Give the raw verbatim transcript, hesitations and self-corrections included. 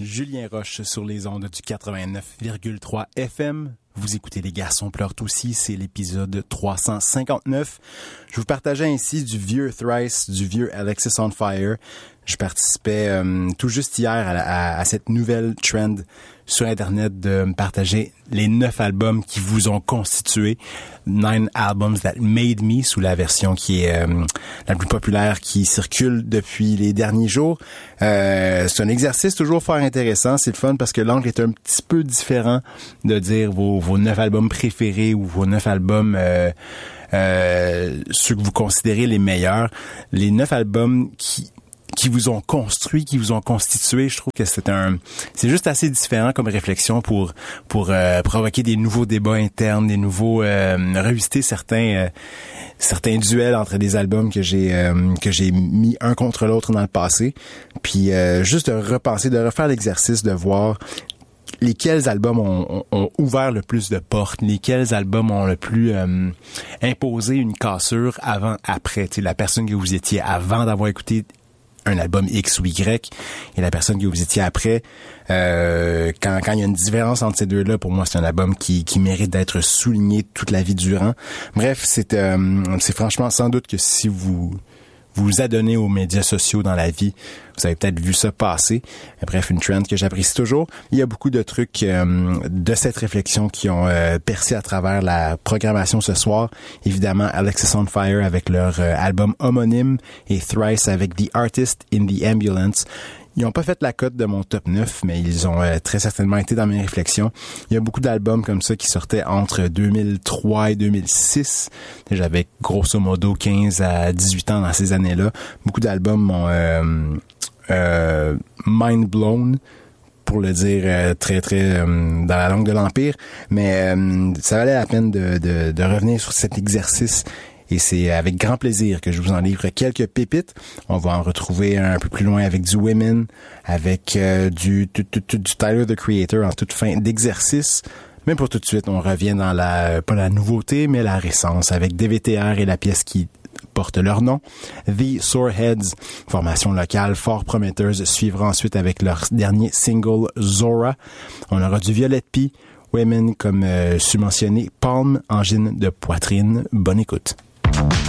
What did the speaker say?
Julien Roche sur les ondes du quatre-vingt-neuf virgule trois F M. Vous écoutez Les Garçons pleurent aussi, c'est l'épisode trois cent cinquante-neuf. Je vous partageais ainsi du vieux Thrice, du vieux Alexis on Fire. Je participais euh, tout juste hier à, à, à cette nouvelle trend sur Internet de me partager les neuf albums qui vous ont constitué. Nine albums that made me, sous la version qui est euh, la plus populaire qui circule depuis les derniers jours. Euh, c'est un exercice toujours fort intéressant. C'est le fun parce que l'angle est un petit peu différent de dire vos, vos neuf albums préférés ou vos neuf albums... Euh, euh, ceux que vous considérez les meilleurs. Les neuf albums qui... qui vous ont construit, qui vous ont constitué. Je trouve que c'est un, c'est juste assez différent comme réflexion pour pour euh, provoquer des nouveaux débats internes, des nouveaux euh, revisiter certains euh, certains duels entre des albums que j'ai euh, que j'ai mis un contre l'autre dans le passé. Puis euh, juste de repenser, de refaire l'exercice, de voir lesquels albums ont, ont, ont ouvert le plus de portes, lesquels albums ont le plus euh, imposé une cassure avant, après. Tu sais, la personne que vous étiez avant d'avoir écouté un album X ou Y et la personne que vous étiez après, euh, quand quand il y a une différence entre ces deux-là, pour moi c'est un album qui qui mérite d'être souligné toute la vie durant. Bref, c'est euh, c'est franchement sans doute que si vous vous vous adonnez aux médias sociaux dans la vie, vous avez peut-être vu ça passer. Bref, une trend que j'apprécie toujours. Il y a beaucoup de trucs euh, de cette réflexion qui ont euh, percé à travers la programmation ce soir. Évidemment, Alexis on Fire avec leur euh, album homonyme et Thrice avec The Artist in the Ambulance. Ils n'ont pas fait la cote de mon top neuf, mais ils ont euh, très certainement été dans mes réflexions. Il y a beaucoup d'albums comme ça qui sortaient entre deux mille trois et deux mille six. J'avais grosso modo quinze à dix-huit ans dans ces années-là. Beaucoup d'albums m'ont euh, euh, mind blown, pour le dire euh, très très euh, dans la langue de l'Empire. Mais euh, ça valait la peine de, de, de revenir sur cet exercice. Et c'est avec grand plaisir que je vous en livre quelques pépites. On va en retrouver un peu plus loin avec du Women, avec euh, du, du, du, du Tyler, the Creator en toute fin d'exercice. Mais pour tout de suite, on revient dans la, pas la nouveauté, mais la récence avec D V T R et la pièce qui porte leur nom. The Soreheads, formation locale fort prometteuse, suivra ensuite avec leur dernier single Zora. On aura du Violette P, Women comme euh, su mentionné, Palm, angine de poitrine. Bonne écoute.